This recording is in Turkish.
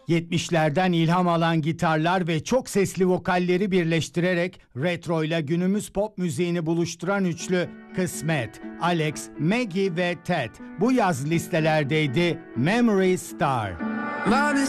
70'lerden ilham alan gitarlar ve çok sesli vokalleri birleştirerek retro ile günümüz pop müziğini buluşturan üçlü Kısmet, Alex, Maggie ve Ted bu yaz listelerdeydi. Memory Star.